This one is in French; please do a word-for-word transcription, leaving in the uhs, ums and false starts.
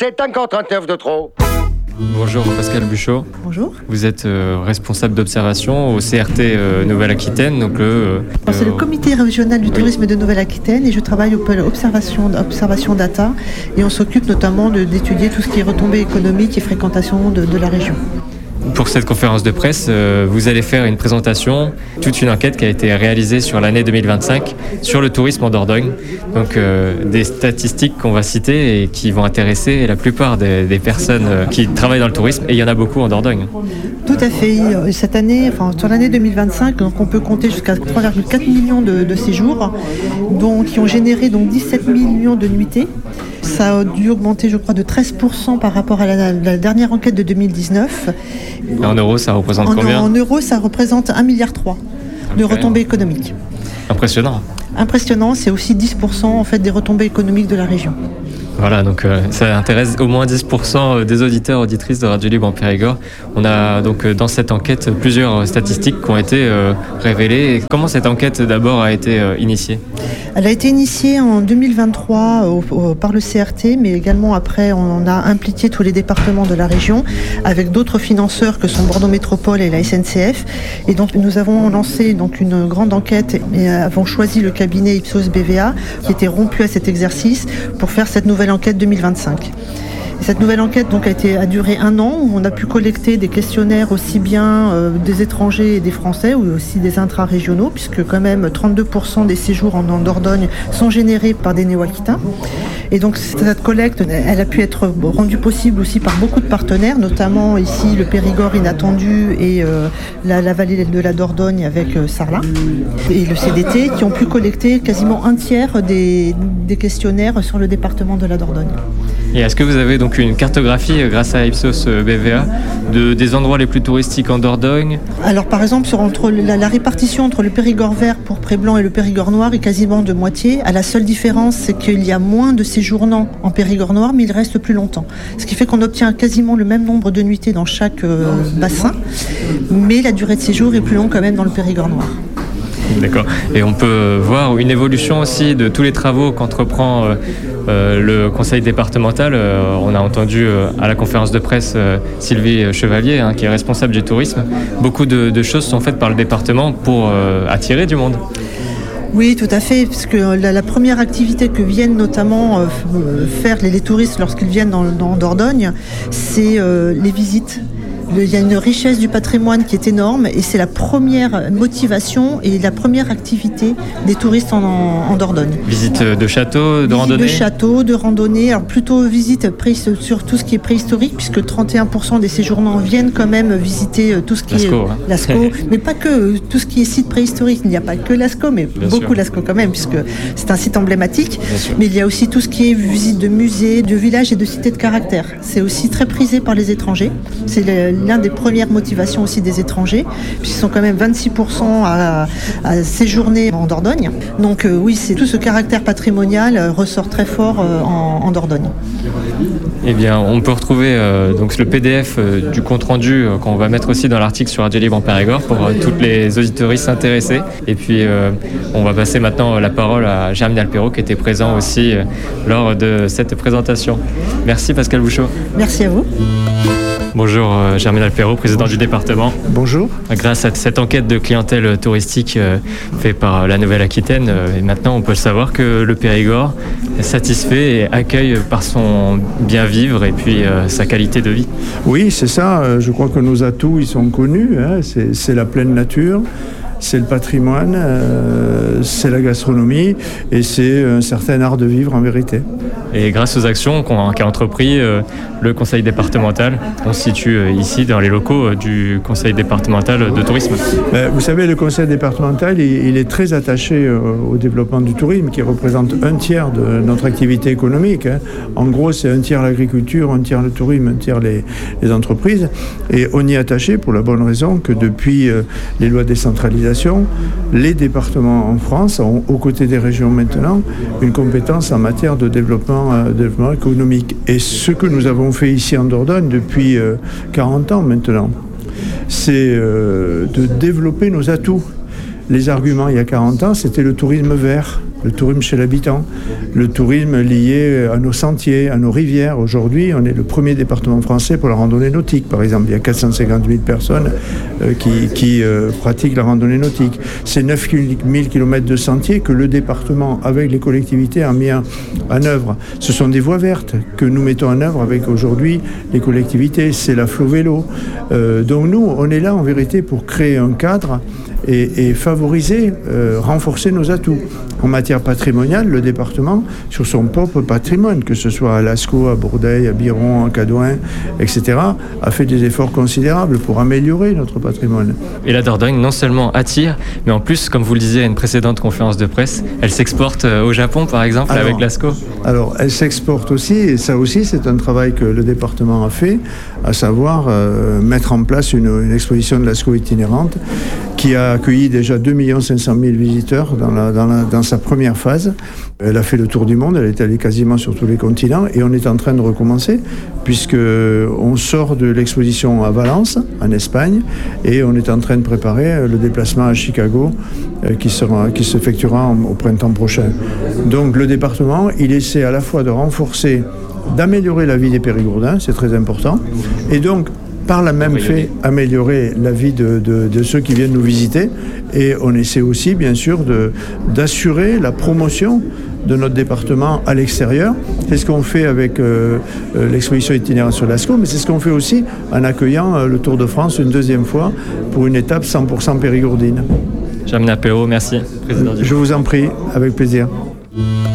C'est encore trente-neuf de trop. Bonjour Pascal Buchot. Bonjour. Vous êtes euh, responsable d'observation au C R T euh, Nouvelle-Aquitaine. Donc le, euh, C'est le comité régional du tourisme oui. de Nouvelle-Aquitaine et je travaille au pôle observation, observation data et on s'occupe notamment de, d'étudier tout ce qui est retombées économiques et fréquentation de, de la région. Pour cette conférence de presse, euh, vous allez faire une présentation, toute une enquête qui a été réalisée sur l'année deux mille vingt-cinq sur le tourisme en Dordogne. Donc euh, des statistiques qu'on va citer et qui vont intéresser la plupart des, des personnes euh, qui travaillent dans le tourisme, et il y en a beaucoup en Dordogne. Tout à fait. Cette année, enfin sur l'année deux mille vingt-cinq, donc on peut compter jusqu'à trois virgule quatre millions de, de séjours, donc, qui ont généré donc dix-sept millions de nuitées. Ça a dû augmenter, je crois, de treize pour cent par rapport à la, la dernière enquête de deux mille dix-neuf. Et en euros, ça représente en, combien ? En euros, ça représente un virgule trois milliard de retombées économiques. Impressionnant. Impressionnant, c'est aussi dix pour cent en fait, des retombées économiques de la région. Voilà, donc euh, ça intéresse au moins dix pour cent des auditeurs, auditrices de Radio Libre en Périgord. On a donc euh, dans cette enquête plusieurs statistiques qui ont été euh, révélées. Et comment cette enquête d'abord a été euh, initiée ? Elle a été initiée en deux mille vingt-trois au, au, par le C R T, mais également après on a impliqué tous les départements de la région avec d'autres financeurs que sont Bordeaux Métropole et la S N C F. Et donc nous avons lancé donc, une grande enquête et avons choisi le cabinet Ipsos B V A qui était rompu à cet exercice pour faire cette nouvelle enquête deux mille vingt-cinq. Et cette nouvelle enquête donc, a, été, a duré un an où on a pu collecter des questionnaires aussi bien euh, des étrangers et des Français ou aussi des intra-régionaux puisque quand même trente-deux pour cent des séjours en, en Dordogne sont générés par des néo-aquitains. Et donc cette collecte, elle a pu être rendue possible aussi par beaucoup de partenaires, notamment ici le Périgord inattendu et euh, la, la vallée de la Dordogne avec euh, Sarlat et le C D T qui ont pu collecter quasiment un tiers des, des questionnaires sur le département de la Dordogne. Et est-ce que vous avez donc une cartographie grâce à Ipsos B V A de, des endroits les plus touristiques en Dordogne ? Alors par exemple, sur, entre la, la répartition entre le Périgord vert, pourpre et blanc et le Périgord noir est quasiment de moitié. À la seule différence, c'est qu'il y a moins de séjournants en Périgord noir, mais il reste plus longtemps. Ce qui fait qu'on obtient quasiment le même nombre de nuitées dans chaque euh, bassin, mais la durée de séjour est plus longue quand même dans le Périgord noir. D'accord. Et on peut voir une évolution aussi de tous les travaux qu'entreprend euh, euh, le conseil départemental. Euh, on a entendu euh, à la conférence de presse euh, Sylvie Chevalier, hein, qui est responsable du tourisme. Beaucoup de, de choses sont faites par le département pour euh, attirer du monde. Oui, tout à fait, parce que la, la première activité que viennent notamment euh, faire les, les touristes lorsqu'ils viennent dans, dans Dordogne, c'est euh, les visites. Il y a une richesse du patrimoine qui est énorme et c'est la première motivation et la première activité des touristes en, en Dordogne. Visite de château, de visite randonnée ? De château, de randonnée. Alors plutôt visite sur tout ce qui est préhistorique puisque trente et un pour cent des séjournants viennent quand même visiter tout ce qui Lascaux, est hein. Lascaux, mais pas que tout ce qui est site préhistorique. Il n'y a pas que Lascaux, mais Bien beaucoup sûr. Lascaux quand même puisque c'est un site emblématique. Mais il y a aussi tout ce qui est visite de musées, de villages et de cités de caractère. C'est aussi très prisé par les étrangers. C'est le, l'un des premières motivations aussi des étrangers, puisqu'ils sont quand même vingt-six pour cent à, à séjourner en Dordogne. Donc euh, oui, c'est tout ce caractère patrimonial euh, ressort très fort euh, en, en Dordogne. Eh bien, on peut retrouver euh, donc le P D F euh, du compte-rendu euh, qu'on va mettre aussi dans l'article sur Radio Libre en Périgord pour euh, toutes les auditoristes intéressés. Et puis, euh, on va passer maintenant la parole à Germinal Perrault qui était présent aussi euh, lors de cette présentation. Merci Pascal Buchot. Merci à vous. Bonjour euh, Germinal Perrault, président Bonjour. du département. Bonjour. Grâce à cette enquête de clientèle touristique euh, faite par la Nouvelle-Aquitaine, euh, et maintenant on peut savoir que le Périgord est satisfait et accueille par son bien-vivre et puis euh, sa qualité de vie. Oui, c'est ça. Je crois que nos atouts ils sont connus. Hein. C'est, c'est la pleine nature. C'est le patrimoine, euh, c'est la gastronomie et c'est un certain art de vivre en vérité. Et grâce aux actions qu'on, qu'a entrepris euh, le conseil départemental, on se situe euh, ici dans les locaux euh, du conseil départemental de tourisme. Ben, vous savez, le conseil départemental, il, il est très attaché euh, au développement du tourisme qui représente un tiers de notre activité économique. Hein. En gros, c'est un tiers l'agriculture, un tiers le tourisme, un tiers les, les entreprises. Et on y est attaché pour la bonne raison que depuis euh, les lois de décentralisation, les départements en France ont, aux côtés des régions maintenant, une compétence en matière de développement, euh, développement économique. Et ce que nous avons fait ici en Dordogne depuis euh, quarante ans maintenant, c'est euh, de développer nos atouts. Les arguments il y a quarante ans, c'était le tourisme vert. le tourisme chez l'habitant, le tourisme lié à nos sentiers, à nos rivières. Aujourd'hui, on est le premier département français pour la randonnée nautique, par exemple. Il y a quatre cent cinquante mille personnes euh, qui, qui euh, pratiquent la randonnée nautique. C'est neuf mille kilomètres de sentiers que le département, avec les collectivités, a mis en, en œuvre. Ce sont des voies vertes que nous mettons en œuvre avec aujourd'hui les collectivités. C'est la Flo Vélo. Euh, donc nous, on est là en vérité pour créer un cadre et, et favoriser, euh, renforcer nos atouts. En matière patrimoniale, le département, sur son propre patrimoine, que ce soit à Lascaux, à Bourdeil, à Biron, à Cadouin, et cetera, a fait des efforts considérables pour améliorer notre patrimoine. Et la Dordogne non seulement attire, mais en plus, comme vous le disiez à une précédente conférence de presse, elle s'exporte au Japon, par exemple, alors, avec Lascaux. Alors, elle s'exporte aussi, et ça aussi, c'est un travail que le département a fait, à savoir euh, mettre en place une, une exposition de Lascaux itinérante qui a accueilli déjà deux millions cinq cent mille visiteurs dans, la, dans, la, dans sa première phase. Elle a fait le tour du monde, elle est allée quasiment sur tous les continents et on est en train de recommencer puisqu'on sort de l'exposition à Valence, en Espagne, et on est en train de préparer le déplacement à Chicago qui, sera, qui s'effectuera au printemps prochain. Donc le département, il essaie à la fois de renforcer, d'améliorer la vie des Périgourdins, c'est très important, et donc par la même fait, améliorer la vie de, de, de ceux qui viennent nous visiter. Et on essaie aussi, bien sûr, de, d'assurer la promotion de notre département à l'extérieur. C'est ce qu'on fait avec euh, l'exposition itinérante sur Lascaux, mais c'est ce qu'on fait aussi en accueillant euh, le Tour de France une deuxième fois pour une étape cent pour cent périgourdine. Germinal Perrault, merci, président du... Je vous en prie, avec plaisir.